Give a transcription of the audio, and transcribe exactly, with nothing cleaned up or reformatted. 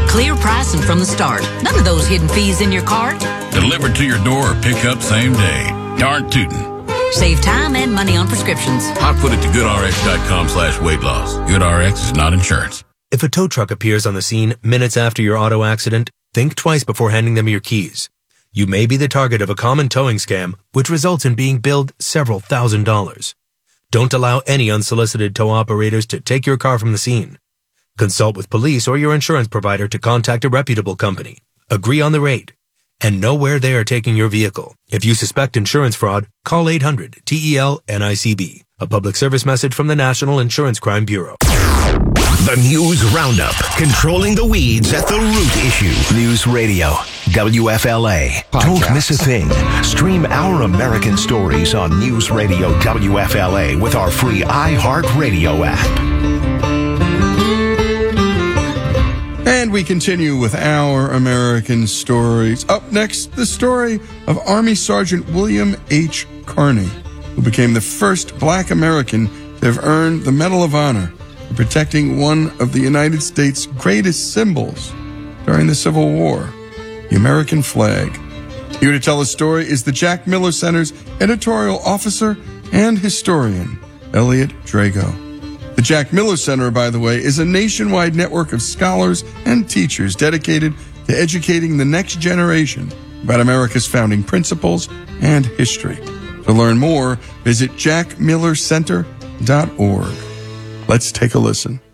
Clear pricing from the start. None of those hidden fees in your cart. Delivered to your door or pick up same day. Darn tootin'. Save time and money on prescriptions. I put it to goodrx.com slash weight loss. GoodRx is not insurance. If a tow truck appears on the scene minutes after your auto accident, think twice before handing them your keys. You may be the target of a common towing scam, which results in being billed several thousand dollars. Don't allow any unsolicited tow operators to take your car from the scene. Consult with police or your insurance provider to contact a reputable company. Agree on the rate. And know where they are taking your vehicle. If you suspect insurance fraud, call eight hundred T E L N I C B. A public service message from the National Insurance Crime Bureau. The News Roundup, controlling the weeds at the root issue. News Radio, W F L A. Podcast. Don't miss a thing. Stream Our American Stories on News Radio W F L A with our free iHeartRadio app. And we continue with Our American Stories. Up next, the story of Army Sergeant William H. Carney, who became the first black American to have earned the Medal of Honor for protecting one of the United States' greatest symbols during the Civil War, the American flag. Here to tell the story is the Jack Miller Center's editorial officer and historian, Elliot Drago. The Jack Miller Center, by the way, is a nationwide network of scholars and teachers dedicated to educating the next generation about America's founding principles and history. To learn more, visit jack miller center dot org. Let's take a listen.